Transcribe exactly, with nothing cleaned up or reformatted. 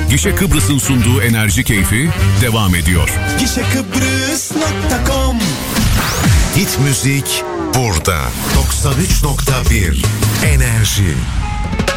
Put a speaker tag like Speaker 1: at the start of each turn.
Speaker 1: Gişe Kıbrıs'ın sunduğu Enerji Keyfi devam ediyor.
Speaker 2: gişe kıbrıs nokta com.
Speaker 3: Hit müzik burada. doksan üç nokta bir Enerji.